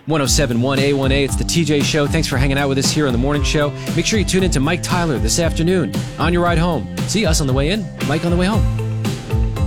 1071 A1A. It's the TJ Show. Thanks for hanging out with us here on the morning show. Make sure you tune in to Mike Tyler this afternoon on your ride home. See us on the way in, Mike on the way home.